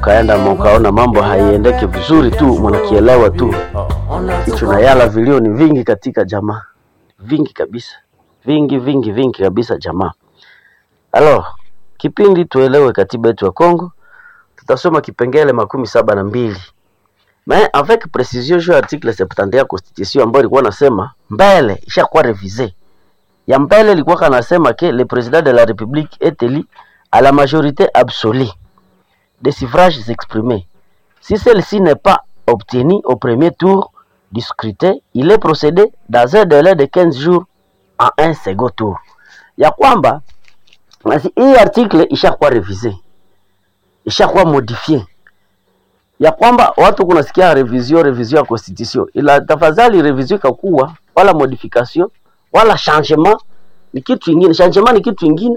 kaenda mkaona mambo haiendeke vizuri tu, mnakielewa tu. Tunayala vilio ni vingi katika jamaa. Vingi kabisa. Vingi kabisa jamaa. Alors, kipindi tuelewe katiba yetu ya Kongo. Tutasoma kipengele 72. Mais avec précision sur article 71 ya constitution ambayo ilikuwa nasema mbele ishakuwa révisé. Ya mbele ilikuwa kanasema que le président de la République est élu à la majorité absolue des suffrages exprimés. Si celle-ci n'est pas obtenue au premier tour du scrutin, il est procédé dans un délai de 15 jours à un second tour. Ya kwamba hii article ishakuwa révisé, ishakuwa modifié. Ya kwamba watu kunasikia revision ya constitution, ila tafadhali revision ikakuwa wala modification wala changement ni kitu kingine. Changement ni kitu kingine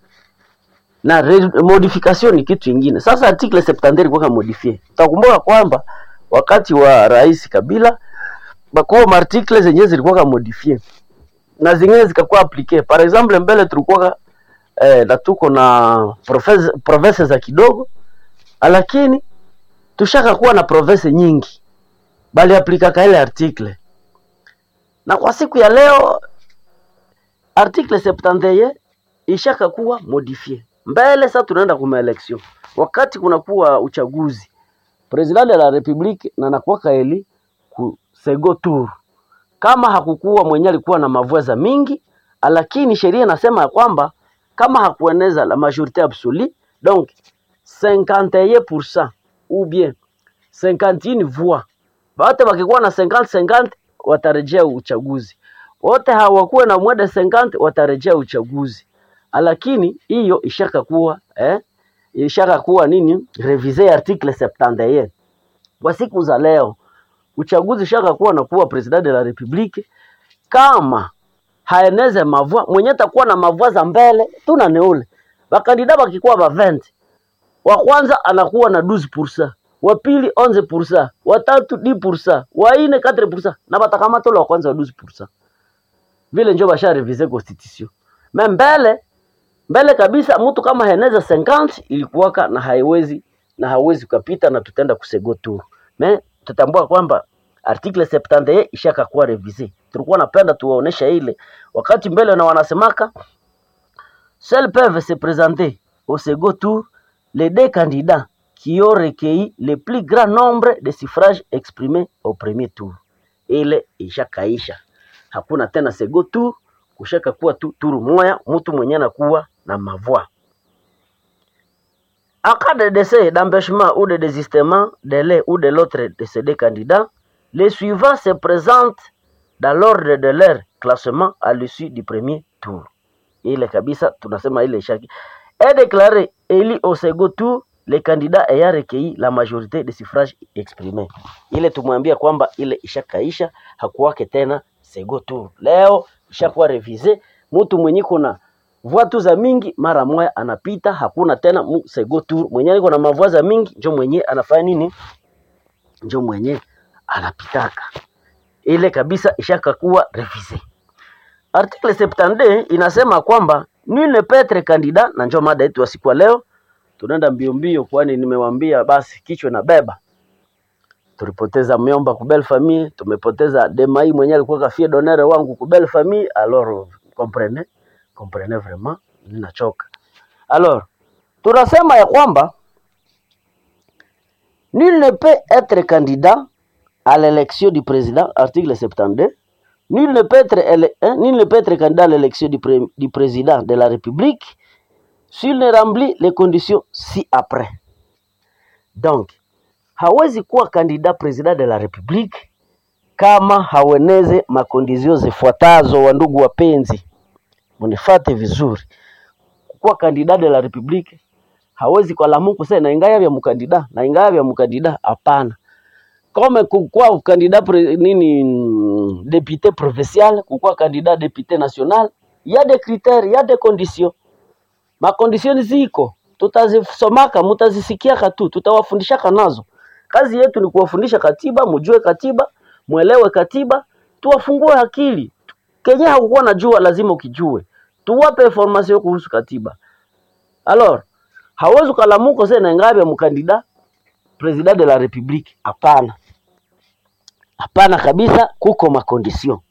na modification ni kitu kingine. Sasa article 70 ilikuwa modifié. Utakumbuka kwamba wakati wa Rais Kabila bako article zenyewe zilikuwa modifié na zingine zikakuwa appliqué. Par exemple mbele tulikuwa na tuko na province za kidogo, lakini tushaka kuwa na province nyingi bali aplika ile article. Na kwa siku ya leo article 71 ishaka kuwa modifié. Mbele sasa tunaenda kwa election. Wakati kuna kuwa uchaguzi, president de la République na nakuwa kaeli ku second tour. Kama hakukuwa mwenye alikuwa na mavoza mingi, lakini sheria nasema kwamba kama hakueneza la majorité absolue, donc 51% ou bien 51 voix. Wote wakikuwa na 50-50 watarejea uchaguzi. Wote hawakuwa na mwede 50 watarejea uchaguzi. Lakini hiyo ishaka kuwa nini? Reviser article 71. Kwa siku za leo uchaguzi ishaka kuwa na kuwa president de la République kama haeneze mavua, mwenye atakuwa na mavua za mbele tuna neule. Wakandida wakikuwa ba 20. Wa kwanza anakuwa na 12%, wa pili 11%, wa tatu 10%, wa nne 4% na batakamata wa kwanza wa 12%. Vile ndio basha reviser constitution. Mbele kabisa mtu kama heneza 50 ilikuwaka na hawezi kupita na tutenda kusego tu. Mais tutambua kwamba article 71 ishaka kuwa revisé. Tulikuwa napenda tuwaonesha ile wakati mbele na wanasemaka seuls peuvent se présenter au second tour les deux candidats qui ont recueilli le plus grand nombre de suffrages exprimés au premier tour. Ile ishakaisha. Hakuna tena second tour, kushaka kuwa turu moya mtu mwenye anakuwa na mavoix. En cas de décès, d'empêchement ou de désistement de l'un ou de l'autre de ces deux candidats, les suivants se présentent dans l'ordre de leur classement à l'issue du premier tour. Ile kabisa tunasema ile ishaki est déclaré élu au second tour les candidats ayant recueilli la majorité des suffrages exprimés. Ile tumwambia kwamba ile ishakaisha, hakuwake tena second tour. Leo ishakuwa revisé, mtu mwenye kuna voix za mingi mara moja anapita, hakuna tena second tour. Mwenye yuko na mavoix za mingi ndio mwenye anafanya nini? Ndio mwenye anapitaka. Ile kabisa ishakakuwa revisé. Article 72 inasema kwamba nul ne peut être candidat, na ndio mada yetu ya siku leo. Tunaenda mbio kwani nimewaambia basi kichwa na beba. Tulipoteza myomba ku belle famille, tumepoteza Demai mwenye alikuwa kafia donere wangu ku belle famille. Alors comprenez vraiment ninachoka. Alors tunasema ya kwamba nul ne peut être candidat à l'élection du président, article 72. Nul ne peut être candidat à l'élection du président de la République s'il ne remplit les conditions ci-après. Donc, hawezi kuwa candidat président de la République kama haweneze makondizio zifuatazo. Wa ndugu wapenzi, mnifuate vizuri. Kuwa candidat de la République hawezi kwa lamu kusema na ingaya vya mkandida hapana. Kama kukuwa candidat député provincial, kukuwa candidat député national, il y a des critères, il y a des conditions. Ma conditions ziko, tutazisomaka, mutazisikia tu, tutawafundisha nazo. Kazi yetu ni kuwafundisha katiba, mjue katiba, muelewe katiba, tuwafungue akili. Kenya hakuwa najua lazima ukijue. Tuwape information kuhusu katiba. Alors, hawezi kalamuko sasa na ngabe mkandida president de la republique, hapana. Hapana kabisa, kuko makondisyon.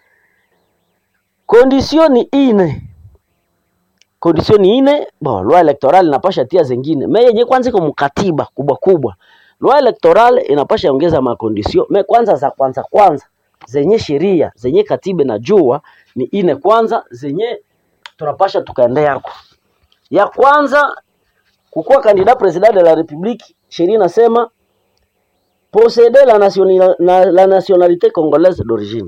Kondisyon ni ine. Kondisyon ni ine, loi electoral inapasha tia zengine. Me yenye kwanza iko mkatiba kubwa kubwa. Loi electoral inapasha ongeza makondisyon. Me kwanza za kwanza zenye sheria, zenye katiba na jua ni ine kwanza zenye tunapasha tukaende yako. Ya kwanza kukuwa candidat president de la republique, sheria inasema posséder la nationalité congolaise d'origine.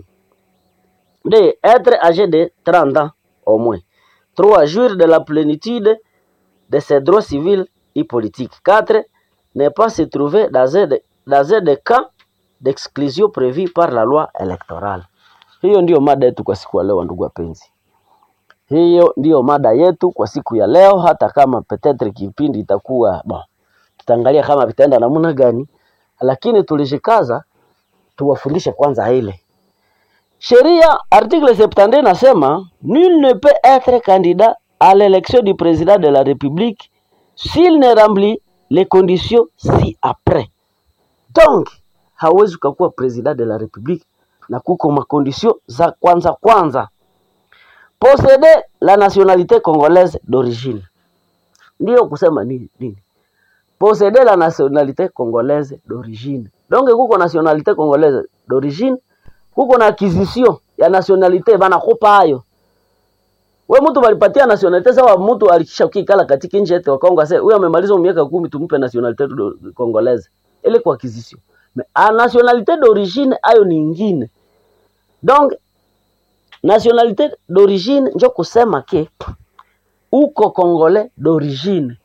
De être âgé de 30 ans au moins. 3 jours de la plénitude de ses droits civils et politiques. 4. Ne pas se trouver dans un des cas d'exclusion prévus par la loi électorale. Hiyo ndio mada yetu kwa siku ya leo, ndugu wapenzi. Hiyo ndio mada yetu kwa siku ya leo, hata kama petetre kipindi itakuwa tutaangalia kama vitaenda namna gani, lakini tulijikaza tuwafundishe kwanza ile. Sheria article 72 nasema nul ne peut être candidat à l'élection du président de la République s'il ne remplit les conditions ci-après. Donc, hawezi kuwa président de la République na kuko makondisyon za kwanza. Posséder la nationalité congolaise d'origine. Ndio kusema nini? Posséder la nationalité congolaise d'origine. Donc kuko nationalité congolaise d'origine, kuko na acquisition ya nationalité banakupa hayo. We mtu balipatia nationalité sawa, mtu alikisha kukikala katika nchi yetu ya Kongo sasa huyo amemaliza miaka 10 tumpe nationalité congolaise. Ile kwa acquisition. Mais a nationalité d'origine ayo ni nyingine. Donc nationalité d'origine njo kusema ke uko Congolais d'origine.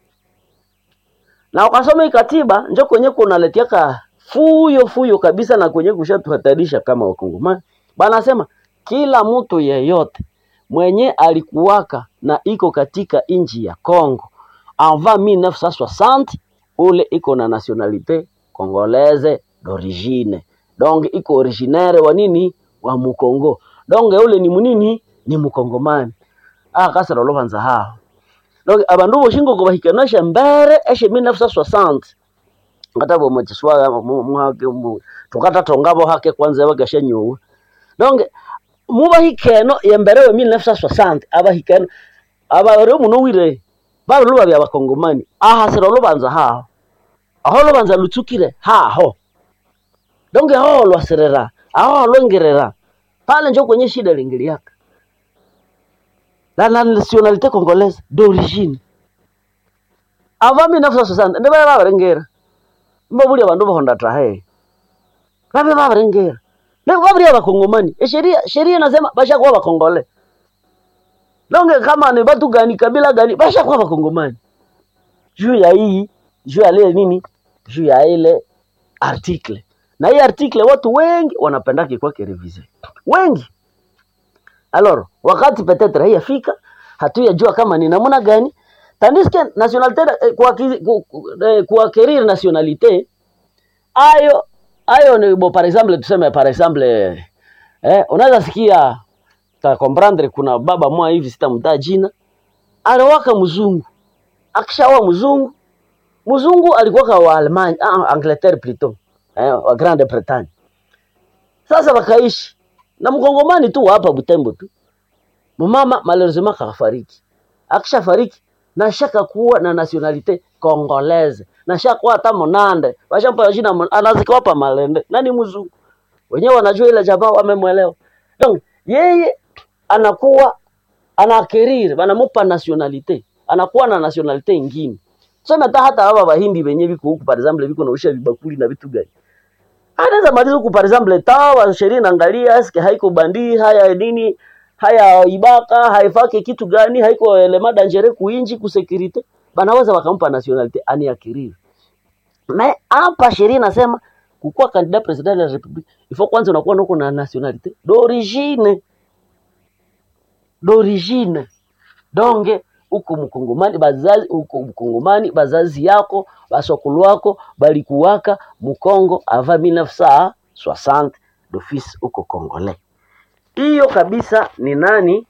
Na ukasoma katiba njo kwenye kunaletiaka fuyo kabisa na kwenye kushatuhatarisha kama Wakongomani. Banasema kila mtu yeyote mwenye alikuwaka na iko katika inji ya Kongo avant 1960 ule iko na nationalité congolaise d'origine. Donc iko originaire wa nini? Wa Mukongo. Donc ule ni munini? Ni Mukongomani. Kasara lovanza hao. Donc abandu boshingo ko bahikanasha mbere eshe 1960. Ngatabo mchiswa muhake tukata tongabo hake kwanza bagashe nyu. Donc mubahikeno yembere wa 1960 abahikeno abare muno wire baruba bya Bakongomani ahasira lovanza hao. Aho lovanza lutsukire haho. Donc aho lwaserera, aho lwengerera. Pale njo kwenye shida lingiliaka. La nationalité congolaise d'origine. Avant 1960, ndebe babarengera. Mbabuli abantu bahonda trahe. Babe babarengera. Leo babiri Abakongomani. Sheria inasema basha kuwa Bakongole. Longe kama ni batu gani kabila gani basha kuwa Bakongomani. Juu ya hii, juu ya ile nini? Juu ya ile article. Na hii article watu wengi wanapenda kwa kirevise. Wengi. Alors, wakati peut-être haiyafika, hatuyajua kama ni namna gani, tandis que nationalité kwa acquérir nationalité, ayo ni par exemple tuseme par exemple unaweza sikia ta comprendre kuna baba mmoja hivi sitamtaja jina, aliwaka mzungu. Akishawa mzungu alikuwa wa Allemagne, Angleterre plutôt, wa Grande Bretagne. Sasa wakaishi na Mkongomani tu hapa Butembo tu. Mama malheureusement kafariki. Akisha fariki na shaka kuwa na nationalité congolaise. Na shaka kuwa hata monande. Washampa jina anazika hapa Malende. Nani mzungu? Wenyewe wanajua ile jamaa wamemwelewa. Donc yeye anakuwa anakerir, banamupa nationalité. Anakuwa na nationalité nyingine. Sema hata hapa Bahindi wenyewe biko huku par exemple biko na usha vibakuli na vitu gani. Anaweza maliza huku par exemple tawa sheria naangalia eske haiko bandi haya nini haya ibaka haifake kitu gani haiko elema danger kuinji ku security banaweza wakampa nationalité aniakiriri. Mais hapa sheria inasema kukuwa candidat president de la République il faut kwanza unakuwa nako na nationalité d'origine. Donc uko Mkongomani bazazi yako basokulu wako balikuwaka Mukongo avant 1960 d'office uko Congolais. Hiyo kabisa ni nani?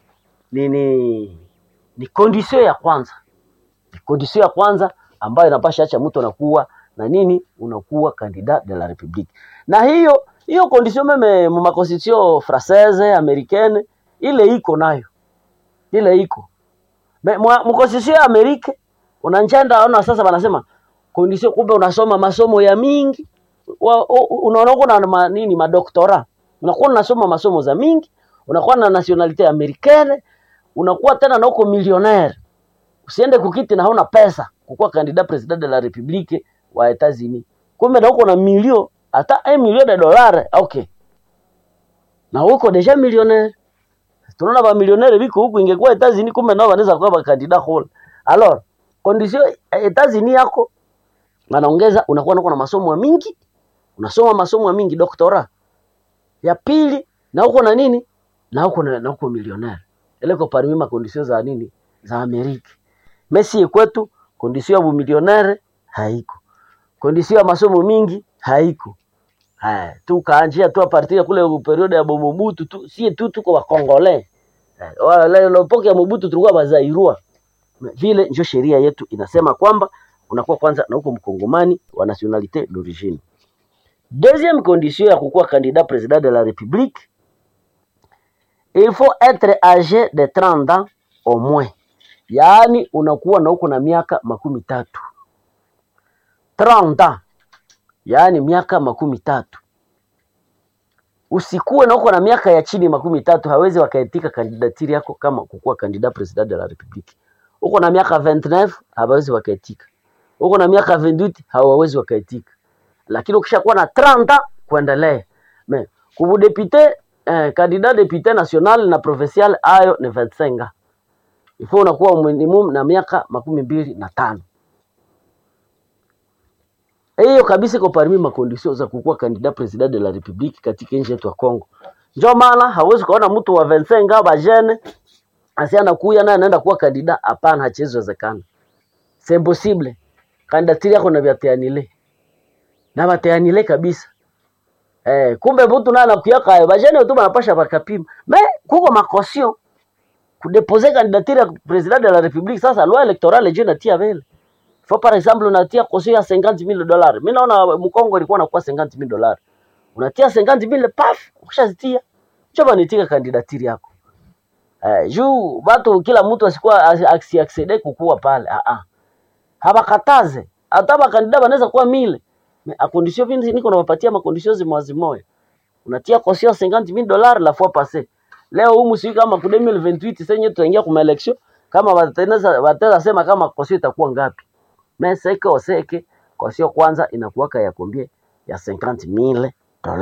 Ni condition ya kwanza. Ni condition ya kwanza ambayo inapasha acha mtu anakuwa na nini unakuwa candidat de la République. Na hiyo condition meme mu constitution française, américaine, ile iko nayo. Ile iko. Mu constitution ya Amerika unanjanda ona sasa wanasema condition kumbe unasoma masomo ya mingi. Unaona kuna nini madoktora. Unakuwa unasoma masomo za mingi, unakuwa na nationalité américaine, unakuwa tena na uko millionnaire. Usiende kukiti na hauna pesa kukuwa candidat president de la République wa États-Unis. Kumbe na uko na milio hata $1 million de dollars, okay. Na uko deja millionnaire. Tunaona ba millionnaire biko huko ingekuwa États-Unis kumbe nao wanaweza kuwa ba candidat hall. Alors, condition États-Unis yako wanaongeza unakuwa na masomo mingi. Unasoma masomo mingi doktora. Ya pili na uko na nini? Na uko millionnaire. Ile kwa parmi ma conditions za nini? Za Amerika. Messi kwetu condition ya millionnaire haiko. Condition ya masomo mingi haiko. Tu kaanjia tu a partir kule periode ya Mobutu tu si tu tuko wa Congolais. Wale lopoke ya Mobutu tulikuwa bazairua. Vile ndio sheria yetu inasema kwamba unakuwa kwanza na uko mkongomani wa nationalité d'origine. Deuxième condition ya kukuwa candidat président de la République, il faut être âgé de 30 ans au moins. Yaani unakuwa na uko na miaka 30. 30 ans. Yaani miaka 30. Usikuwe na uko na miaka ya chini 30, hawezi wakaitika kandidatiri yako kama kukuwa candidat président de la République. Uko na miaka 29 hawezi wakaitika. Uko na miaka 28 hawawezi wakaitika. Lakini ukishakuwa na 30 kuendelea. Mais kubu député candidat député national na provincial ayo ni 25 ans. Ifo unakuwa minimum na miaka 25. Hiyo kabisa iko parmi ma conditions za kukuwa candidat président de la République katika nchi yetu ya Kongo. Ndio maana hawezi kuona mtu wa 25 ans ba jeune asiana kuya na anaenda kuwa candidat, hapana, hachezezekana. C'est impossible. Candidature yako na viatianile. Na viatianile kabisa. Kumbe mtu na anakuyaka ba jeune tu banapasha bakapima. Mais kuko makosio kudeposer candidature ya président de la République, sasa loi électorale je natia vile. Faut par exemple unatia caution ya $50,000. Mimi naona Mkongo ilikuwa inakuwa $50,000. Unatia $50,000 paf, ukishazitia. Choba nitika candidature yako. Juu watu kila mtu asikuwa accede kukua pale. Habakataze. Hata ba candidat banaweza kuwa 1000. A condition vingi niko nawapatia ma conditions moja. Unatia caution $50,000 la fois passée. Leo humu si kama ku 2028 senye tuingia kwa election kama wataweza sema kama caution itakuwa ngapi. Mais seke caution kwanza inakuwa ya kombie ya $50,000.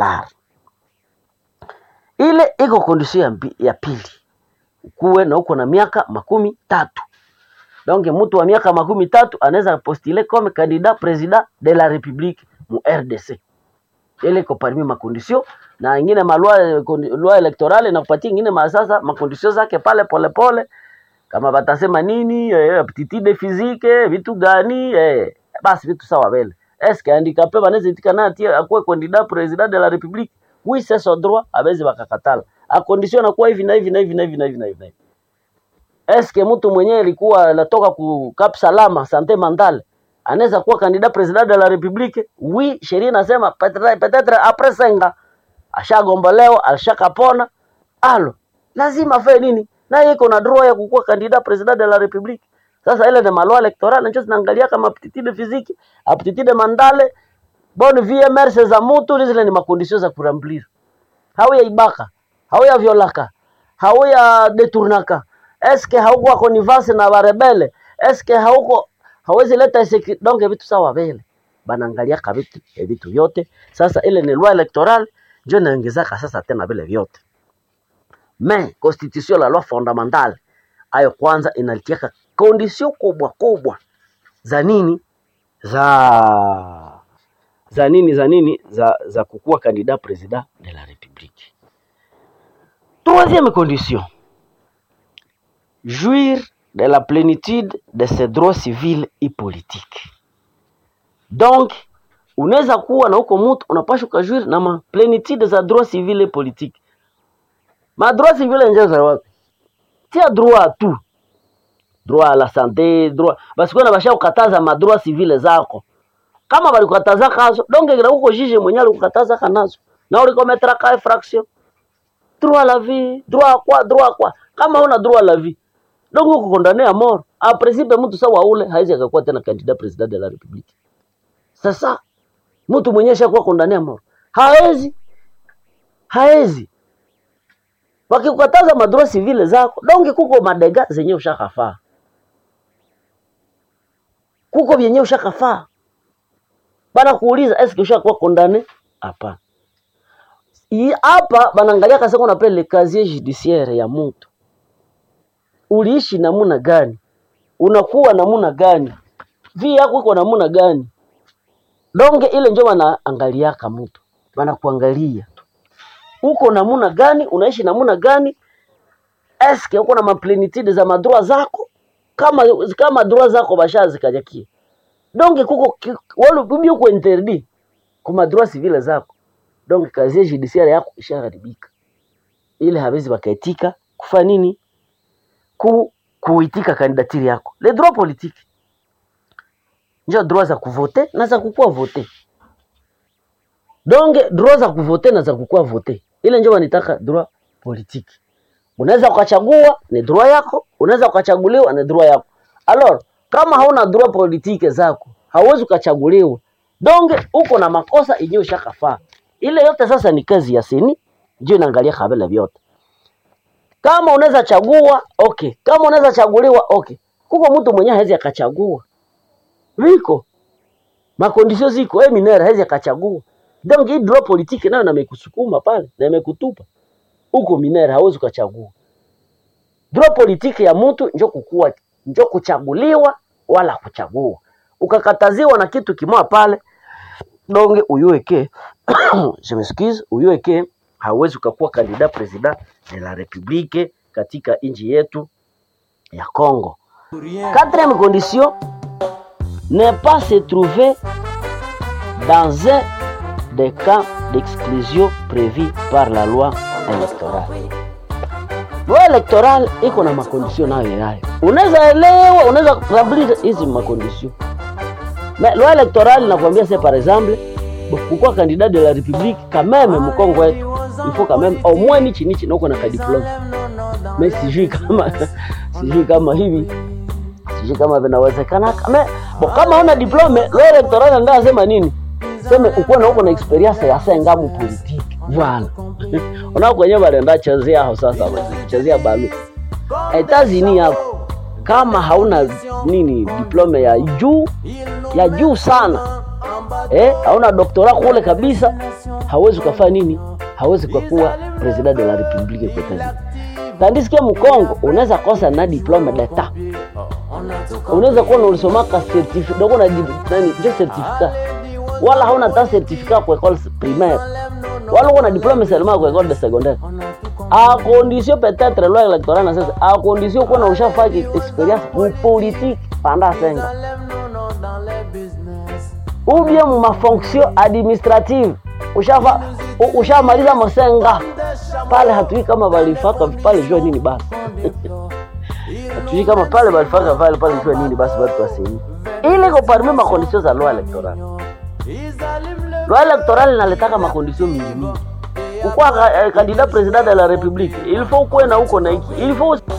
Ile iko condition ya pili. Kuwe na uko na miaka 30. Donc mtu wa miaka 30 anaweza postuler comme candidat président de la République mu RDC. Ile iko parmi ma conditions na nyingine loi électorale na kupatia nyingine masasa ma conditions zake pale pole kama batasema nini aptitude physique vitu gani basi vitu sawa vile. Est-ce que handicapé banaweza itika na atia akuwe candidat président de la République? Oui, c'est son droit, abezi bakakatala. A condition na kuwa hivi na hivi. Est-ce que mtu mwenyewe alikuwa anatoka ku Cap Salama santé mentale anaweza kuwa candidat président de la République? Oui, sheria inasema peut-être après 5 ans ashagombolewa, alishakapona. Lazima afanye nini? Na yeye iko na droit ya kukuwa candidat président de la République. Sasa ile ni malwa electorale ndio zinaangalia kama aptitude physique, aptitude mentale, bonne vie merce za mtu, zile ni makonditions za kuramblir. Hauya ibaka, hauya violaka, hauya deturnaka. Est-ce que hauko connivence na barebele? Est-ce que hawezi leta donc vitu sawa vile. Banaangalia kavitu vitu yote. Sasa ile ni loi electorale ndio inaongezaka sasa tena vile vyote. Mais constitution la loi fondamentale ayo kwanza inalitia condition kubwa za nini za kukuwa candidat président de la République. Troisième condition, jouir de la plénitude de ses droits civils et politiques. Donc unaweza kuwa na uko mtu unapaswa kujouir na ma plénitude za droits civils et politiques. Ma droits civils ndio za wapi? Tia droit tu. Droit à la santé, droit. Basi kuna basha ukataza ma droits civils zako. Kama balikukataza kazo, donc gira uko juge mwenye alikukataza kanazo. Na ulikometra ka infraction. Droit à la vie, droit quoi. Kama una droit à la vie, donc uko condamné à mort. En principe mtu sawa ule haizi akakuwa tena candidat président de la République. Sasa mtu mwenye shakuwa condamné à mort. Haezi. Wakikukataza madroit civile zako, donc kuko madega zenye ushakafaa. Kuko vyenye ushakafaa. Bana kuuliza est-ce que ushakuwa condamné? Hapana. Hapa banaangalia kasa kuna pele casier judiciaire ya mtu. Uliishi namuna gani? Unakuwa namuna gani? Vi yako iko namuna gani? Donge ile ndio wanaangalia kama mtu. Wanakuangalia. Uko namuna gani? Unaishi namuna gani? Eske uko na maplenitude za madroit zako? Kama droit zako bashazi kajakia. Donge kuko wale bibi uko interdit kwa droit civile zako. Donc casier judiciaire yako ishaharibika. Ile hawezi wakaitika kufanya nini? Kuitika kandidatiri yako. Les droits politiques. Ndio droit za kuvote na za kukua vote. Donc droit za kuvote na za kukua vote. Ile ndio wanitaka droit politique. Unaweza ukachagua ni droit yako, unaweza ukachaguliwa ni droit yako. Alors, kama hauna droit politique zako, hauwezi ukachaguliwa. Donc uko na makosa yenyewe ushakafaa. Ile yote sasa ni kazi ya seni, ndio inaangalia kabla vyote. Kama unaweza chagua, okay. Kama unaweza chaguliwa, okay. Kuko mtu mwenye hawezi akachagua. Viko. Makondisio ziko, minera hawezi akachagua. Donc hii droit politique nayo namekusukuma pale, na imekutupa. Uko minera hauwezi ukachagua. Droit politique ya mtu ndio kuchaguliwa wala kuchagua. Ukakataziwa na kitu kimoja pale, donge uyueke je m'excuse, uyueke hauwezi ukakuwa candidat président de la République katika nchi yetu ya Congo. Quatrième condition, ne pas se trouver dans un des cas d'exclusion prévus par la loi électorale. Loi électorale iko na makondisio nayo yayo. Unaweza elewa, unaweza remplir hizi makondisio. Mais loi électorale inakwambia c'est par exemple pourquoi candidat de la République quand même mkongo wetu il faut quand même au moins nichi na uko na diplôme. Mais sijui kama hivi kama vinawezekana. Kama una diplôme, loi électorale ndio nasema nini? Sema uko na experience ya sengamu politique. Voilà. Unao kwenye barenda chezea hao sasa chezea balu. Etazini yako kama hauna diploma ya juu sana. Hauna doktora kule kabisa, hawezi kufanya hawezi kuwa president de la République kwa kazi. Tandisikia Mkongo unaweza kosa na diploma d'etat. Unaweza kuwa ulisoma ka certificate, ndio kuna certificate. Wala hauna ta certificate kwa école primaire. Wala una diplôme seulement kwa école de secondaire. À condition peut-être loi électorale sasa, à condition qu'on a déjà fait expérience politique pendant 5 ans. Ou bien ma fonction administrative. Ushamaliza masenga. Pale hatui kama walifaka pale jua nini basi. Hatui kama pale walifaka pale jua nini basi watu wasemi. Ile ko parmi ma conditions za loi électorale. Loi électorale inaletaka makondisio mingi. Ukua candidat président de la République, il faut kuwe na uko na hiki. Il faut